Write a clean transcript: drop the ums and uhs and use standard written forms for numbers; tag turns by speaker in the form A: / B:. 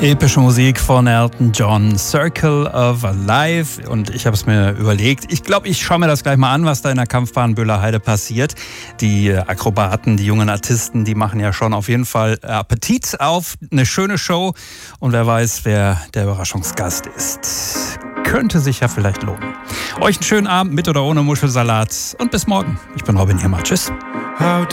A: Epische Musik von Elton John, Circle of Life. Und ich habe es mir überlegt. Ich glaube, ich schaue mir das gleich mal an, was da in der Kampfbahn Böhlerheide passiert. Die Akrobaten, die jungen Artisten, die machen ja schon auf jeden Fall Appetit auf eine schöne Show. Und wer weiß, wer der Überraschungsgast ist. Könnte sich ja vielleicht lohnen. Euch einen schönen Abend mit oder ohne Muschelsalat. Und bis morgen. Ich bin Robin Himmer. Tschüss.